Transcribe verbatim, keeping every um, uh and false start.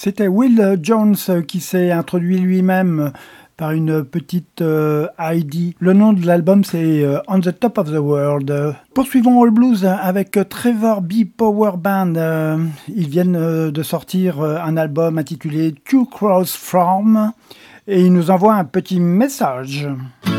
C'était Will Jones qui s'est introduit lui-même par une petite euh, I D. Le nom de l'album, c'est euh, On the Top of the World. Poursuivons All Blues avec Trevor B. Power Band. Euh, ils viennent euh, de sortir euh, un album intitulé Two Crows From et ils nous envoient un petit message.